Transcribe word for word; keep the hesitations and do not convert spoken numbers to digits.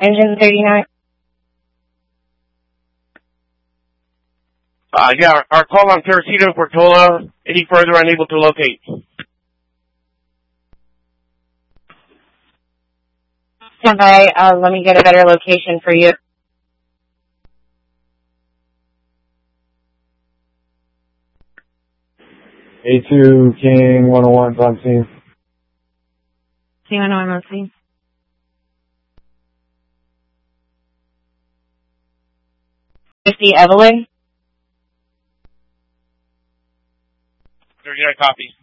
Engine thirty-nine. Uh, yeah, our call on Teresita, Portola, any further unable to locate. Stand by, uh, let me get a better location for you. A two, King one oh one's on scene. King one oh one on scene. fifty, Evelyn. thirty-nine, copy.